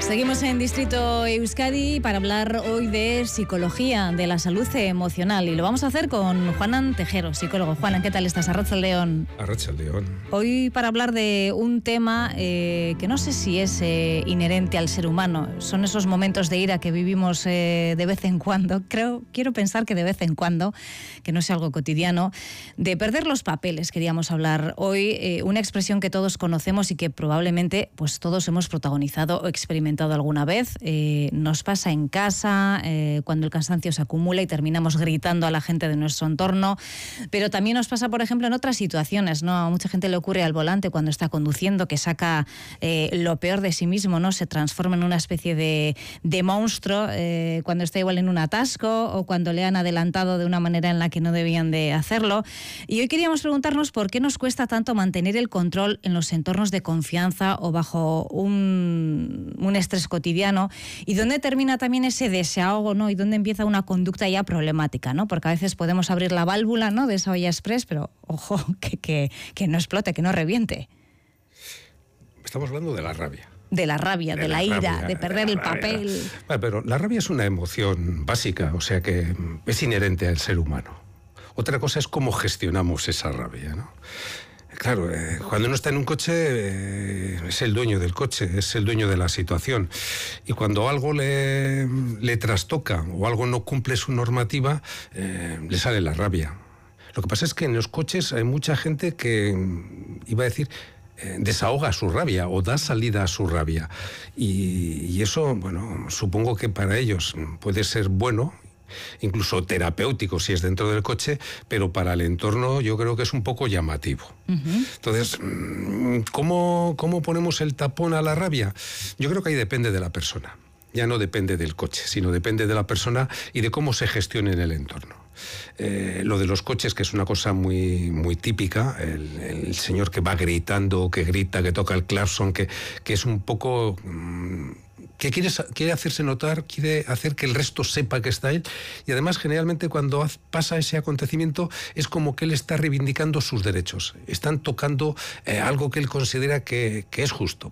Seguimos en Distrito Euskadi para hablar hoy de psicología, de la salud emocional, y lo vamos a hacer con Juanan Tejero, psicólogo. Juanan, ¿qué tal estás? Arratsaldeon. Arratsaldeon. Hoy para hablar de un tema que no sé si es inherente al ser humano. Son esos momentos de ira que vivimos de vez en cuando. Quiero pensar que de vez en cuando, que no sea algo cotidiano. De perder los papeles queríamos hablar hoy. Una expresión que todos conocemos y que probablemente pues todos hemos protagonizado o experimentado alguna vez. Nos pasa en casa, cuando el cansancio se acumula y terminamos gritando a la gente de nuestro entorno, pero también nos pasa, por ejemplo, en otras situaciones, ¿no? A mucha gente le ocurre al volante cuando está conduciendo, que saca lo peor de sí mismo, ¿no? Se transforma en una especie de monstruo cuando está igual en un atasco o cuando le han adelantado de una manera en la que no debían de hacerlo. Y hoy queríamos preguntarnos por qué nos cuesta tanto mantener el control en los entornos de confianza o bajo un estrés cotidiano, y dónde termina también ese desahogo, ¿no? Y dónde empieza una conducta ya problemática, ¿no? Porque a veces podemos abrir la válvula, ¿no?, de esa olla express, pero ojo, que no explote, que no reviente. Estamos hablando de la rabia. De la rabia, de la ira, de perder el papel. Bueno, pero la rabia es una emoción básica, o sea que es inherente al ser humano. Otra cosa es cómo gestionamos esa rabia, ¿no? Claro, cuando uno está en un coche es el dueño del coche, es el dueño de la situación. Y cuando algo le trastoca o algo no cumple su normativa, le sale la rabia. Lo que pasa es que en los coches hay mucha gente que, iba a decir, desahoga su rabia o da salida a su rabia. Y eso, bueno, supongo que para ellos puede ser bueno, incluso terapéutico si es dentro del coche, pero para el entorno yo creo que es un poco llamativo. Entonces, ¿cómo ponemos el tapón a la rabia? Yo creo que ahí depende de la persona. Ya no depende del coche, sino depende de la persona y de cómo se gestione en el entorno. Lo de los coches, que es una cosa muy, muy típica, el señor que va gritando, que grita, que toca el claxon, que es un poco... que quiere hacerse notar, quiere hacer que el resto sepa que está él, y además generalmente cuando pasa ese acontecimiento es como que él está reivindicando sus derechos, están tocando algo que él considera que es justo.